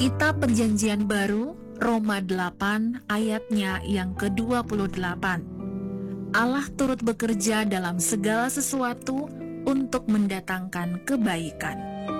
Kitab Perjanjian Baru, Roma 8 ayatnya yang ke-28. Allah turut bekerja dalam segala sesuatu untuk mendatangkan kebaikan.